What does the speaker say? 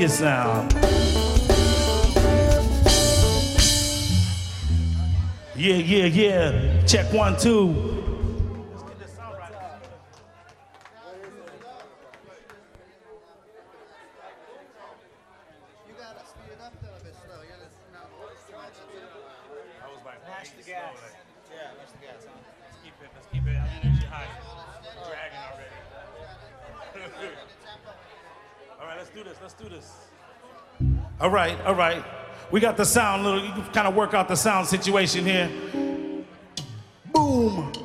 it sound. Yeah, yeah, yeah. Check 1, 2. Mash the gas. Yeah, mash the gas, huh? Let's keep it energy high. Dragging already. All right, let's do this. All right. We got the sound, you can kind of work out the sound situation here. Boom.